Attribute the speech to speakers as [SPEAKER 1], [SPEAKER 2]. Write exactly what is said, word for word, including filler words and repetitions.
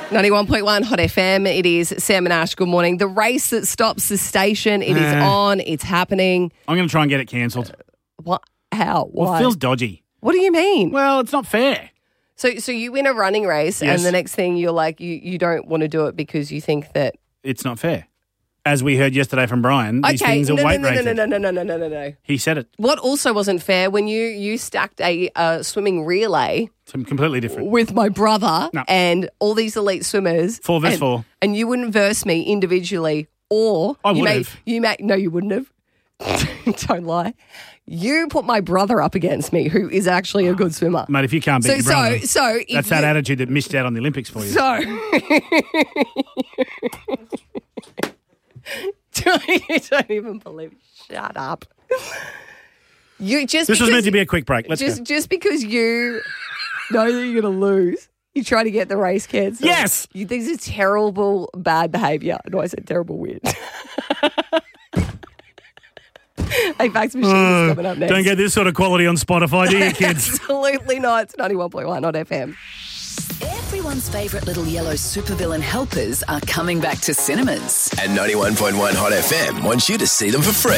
[SPEAKER 1] ninety-one point one Hot F M. It is Sam and Ash. Good morning. The race that stops the station. It is
[SPEAKER 2] Uh.
[SPEAKER 1] on. It's happening.
[SPEAKER 2] I'm going to try and get it cancelled.
[SPEAKER 1] What? How?
[SPEAKER 2] Well,
[SPEAKER 1] Why?
[SPEAKER 2] it feels dodgy.
[SPEAKER 1] What do you mean?
[SPEAKER 2] Well, it's not fair.
[SPEAKER 1] So, so you win a running race,
[SPEAKER 2] Yes.
[SPEAKER 1] and the next thing you're like, you, you don't want to do it because you think that.
[SPEAKER 2] It's not fair. As we heard yesterday from Brian, these
[SPEAKER 1] Okay,
[SPEAKER 2] things are
[SPEAKER 1] no, no,
[SPEAKER 2] weight
[SPEAKER 1] no, no,
[SPEAKER 2] rated.
[SPEAKER 1] no, no, no, no, no, no, no.
[SPEAKER 2] He said it.
[SPEAKER 1] What also wasn't fair when you you stacked a uh, swimming relay
[SPEAKER 2] It's completely different.
[SPEAKER 1] with my brother
[SPEAKER 2] No.
[SPEAKER 1] and all these elite swimmers.
[SPEAKER 2] Four versus
[SPEAKER 1] and,
[SPEAKER 2] four.
[SPEAKER 1] And you wouldn't verse me individually, or
[SPEAKER 2] I
[SPEAKER 1] you
[SPEAKER 2] would
[SPEAKER 1] may,
[SPEAKER 2] have.
[SPEAKER 1] You may no, you wouldn't have. Don't lie. You put my brother up against me, who is actually a good swimmer.
[SPEAKER 2] Mate, if you can't beat
[SPEAKER 1] So,
[SPEAKER 2] your
[SPEAKER 1] so,
[SPEAKER 2] brother,
[SPEAKER 1] so if
[SPEAKER 2] that's that
[SPEAKER 1] you-
[SPEAKER 2] attitude that missed out on the Olympics for you.
[SPEAKER 1] So. You don't even believe. Shut up. You just
[SPEAKER 2] this was
[SPEAKER 1] because-
[SPEAKER 2] meant to be a quick break. Let's
[SPEAKER 1] just
[SPEAKER 2] go.
[SPEAKER 1] just because you know that you're going to lose, you try to get the race cancelled.
[SPEAKER 2] Yes.
[SPEAKER 1] You, this is terrible, bad behaviour. No, I said terrible, weird. Hey, fax machine is coming up next.
[SPEAKER 2] Don't get this sort of quality on Spotify, do you, kids?
[SPEAKER 1] Absolutely not. It's ninety-one point one on F M.
[SPEAKER 3] Everyone's favourite little yellow supervillain helpers are coming back to cinemas.
[SPEAKER 4] And ninety-one point one Hot F M wants you to see them for free.